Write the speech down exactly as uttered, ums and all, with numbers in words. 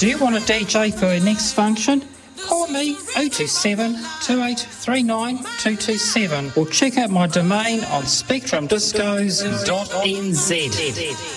Do you want a D J for your next function? Call me oh two seven, two eight three nine, two two seven or check out my domain on spectrum discos dot n z.